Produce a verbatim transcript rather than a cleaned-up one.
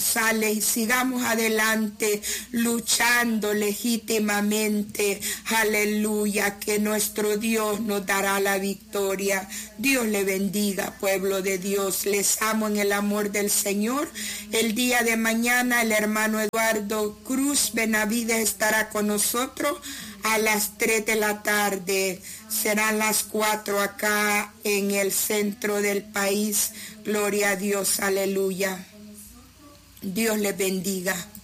causales y sigamos adelante luchando legítimamente. Aleluya, que nuestro Dios nos dará la victoria. Dios le bendiga, pueblo de Dios. Les amo en el amor del Señor. El día de mañana el hermano Eduardo Cruz Benavides estará con nosotros a las tres de la tarde. Serán las cuatro acá en el centro del país. Gloria a Dios, aleluya. Dios les bendiga.